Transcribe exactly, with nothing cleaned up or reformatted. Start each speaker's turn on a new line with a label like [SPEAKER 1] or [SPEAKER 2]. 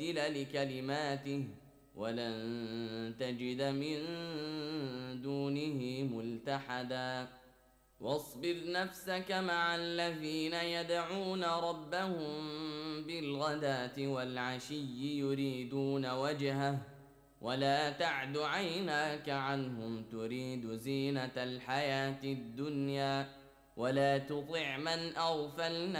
[SPEAKER 1] لكلماته ولن تجد من دونه ملتحدا واصبر نفسك مع الذين يدعون ربهم بالغداة والعشي يريدون وجهه ولا تعد عيناك عنهم تريد زينة الحياة الدنيا ولا تطع من أغفلنا